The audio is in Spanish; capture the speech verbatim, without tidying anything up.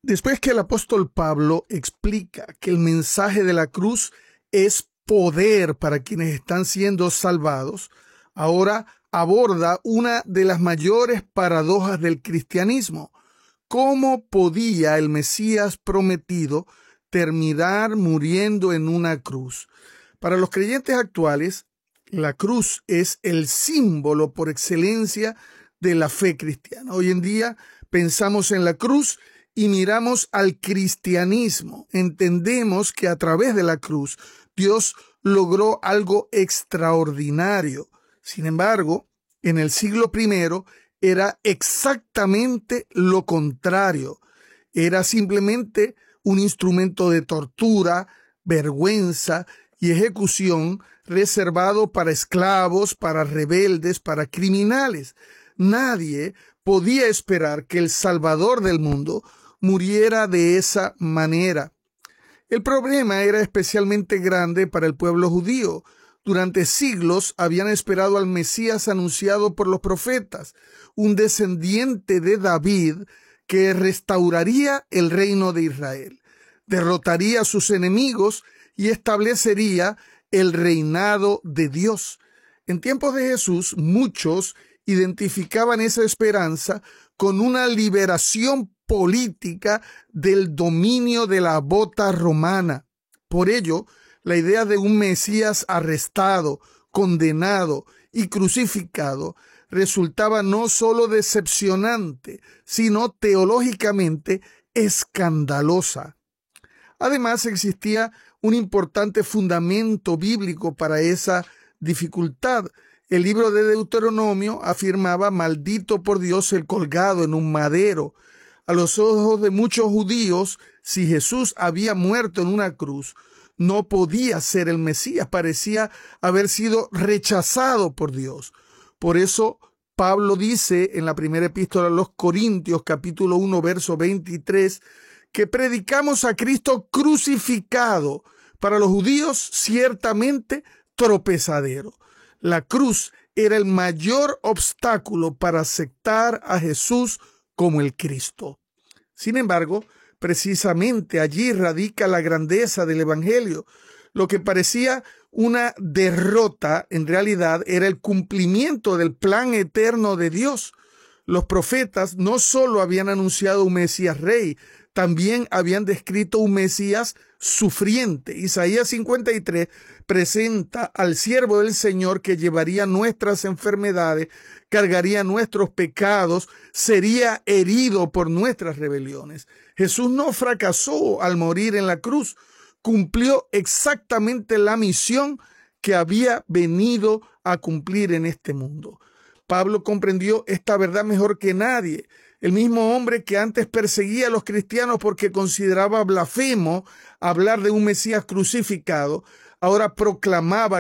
Después que el apóstol Pablo explica que el mensaje de la cruz es poder para quienes están siendo salvados, ahora aborda una de las mayores paradojas del cristianismo. ¿Cómo podía el Mesías prometido terminar muriendo en una cruz? Para los creyentes actuales, la cruz es el símbolo por excelencia de la fe cristiana. Hoy en día pensamos en la cruz y miramos al cristianismo. Entendemos que a través de la cruz Dios logró algo extraordinario. Sin embargo, en el siglo primero era exactamente lo contrario. Era simplemente un instrumento de tortura, vergüenza y ejecución reservado para esclavos, para rebeldes, para criminales. Nadie podía esperar que el Salvador del mundo muriera de esa manera. El problema era especialmente grande para el pueblo judío. Durante siglos habían esperado al Mesías anunciado por los profetas, un descendiente de David que restauraría el reino de Israel, derrotaría a sus enemigos y establecería el reinado de Dios. En tiempos de Jesús, muchos identificaban esa esperanza con una liberación política del dominio de la bota romana. Por ello, la idea de un Mesías arrestado, condenado y crucificado resultaba no solo decepcionante, sino teológicamente escandalosa. Además, existía un importante fundamento bíblico para esa dificultad. El libro de Deuteronomio afirmaba: maldito por Dios el colgado en un madero. A los ojos de muchos judíos, si Jesús había muerto en una cruz, no podía ser el Mesías, parecía haber sido rechazado por Dios. Por eso Pablo dice en la primera epístola a los Corintios, capítulo uno, verso veintitrés, que predicamos a Cristo crucificado, para los judíos ciertamente tropezadero. La cruz era el mayor obstáculo para aceptar a Jesús como el Cristo. Sin embargo, precisamente allí radica la grandeza del Evangelio. Lo que parecía una derrota, en realidad, era el cumplimiento del plan eterno de Dios. Los profetas no solo habían anunciado un Mesías rey, también habían descrito un Mesías sufriente. Isaías cincuenta y tres presenta al siervo del Señor que llevaría nuestras enfermedades, cargaría nuestros pecados, sería herido por nuestras rebeliones. Jesús no fracasó al morir en la cruz, cumplió exactamente la misión que había venido a cumplir en este mundo. Pablo comprendió esta verdad mejor que nadie. El mismo hombre que antes perseguía a los cristianos porque consideraba blasfemo hablar de un Mesías crucificado, ahora proclamaba